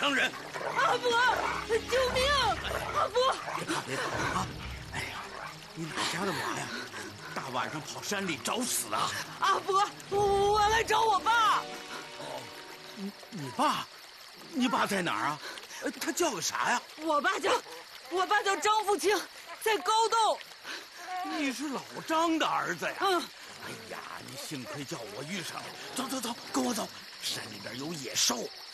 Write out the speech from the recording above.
伤人。 阿伯，救命！阿伯， 别怕别怕啊！哎呀，你哪家的娃呀？大晚上跑山里找死啊！ 阿伯，我来找我爸。 哦，你爸？你爸在哪儿啊？他叫个啥呀？ 我爸叫张富清，在高洞。 你是老张的儿子呀？ 嗯。 哎呀，你幸亏叫我遇上了。走走走，跟我走，山里边有野兽。